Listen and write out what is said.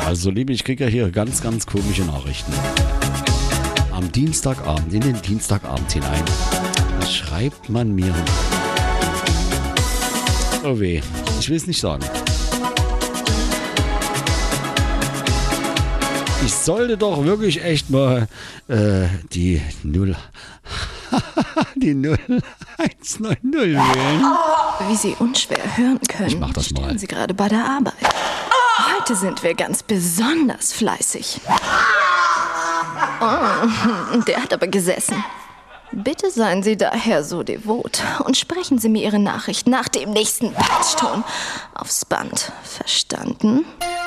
Also Liebe, ich kriege ja hier ganz, ganz komische Nachrichten. Am Dienstagabend, in den Dienstagabend hinein. Was schreibt man mir? Oh weh, ich will es nicht sagen. Ich sollte doch wirklich echt mal die 0190 wählen. Wie Sie unschwer hören können, Ich mach das mal. stehen Sie gerade bei der Arbeit. Heute sind wir ganz besonders fleißig. Oh, der hat aber gesessen. Bitte seien Sie daher so devot und sprechen Sie mir Ihre Nachricht nach dem nächsten Patchton aufs Band. Verstanden?